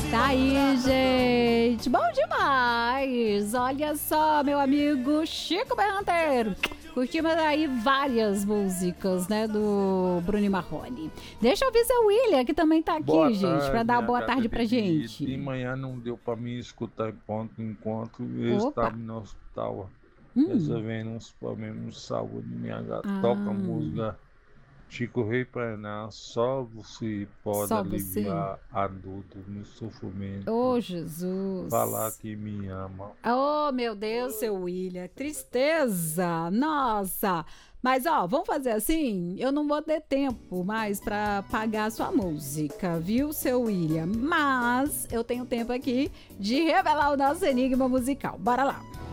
Tá aí, gente. Bom demais. Olha só, meu amigo Chico Berranteiro. Curtimos aí várias músicas, né, do Bruno Marrone. Deixa eu ver seu William, que também tá aqui, Boa gente, tarde, pra dar boa minha tarde gata pra gente. de manhã não deu pra mim escutar enquanto eu Opa. estava no hospital Hum. resolvendo uns problemas de saúde. Minha gata toca Ah, música Chico Rei Paraná, só você pode só você? aliviar a dor do meu sofrimento, Oh, falar Jesus. que me ama. Oh, meu Deus, seu William, tristeza, nossa. Mas ó, vamos fazer assim, eu não vou ter tempo mais pra pagar a sua música, viu, seu William? Mas eu tenho tempo aqui de revelar o nosso enigma musical. Bora lá.